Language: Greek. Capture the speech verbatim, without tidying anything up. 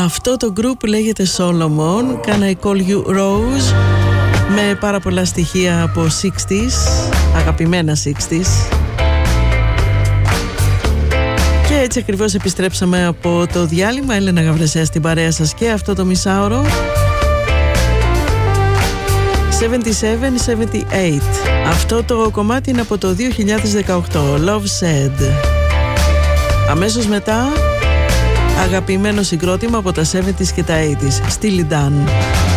Αυτό το group λέγεται Solomon. Can I Call You Rose, με πάρα πολλά στοιχεία από εξήντα, αγαπημένα εξήντα. Και έτσι ακριβώς επιστρέψαμε από το διάλειμμα. Έλενα Γαβρεσέα στην παρέα σας και αυτό το μισάωρο. εβδομήντα επτά εβδομήντα οκτώ. Αυτό το κομμάτι είναι από το δύο χιλιάδες δεκαοκτώ, Love Said. Αμέσως μετά, αγαπημένο συγκρότημα από τα εβδομήντα και τα ογδόντα, Steely Dan.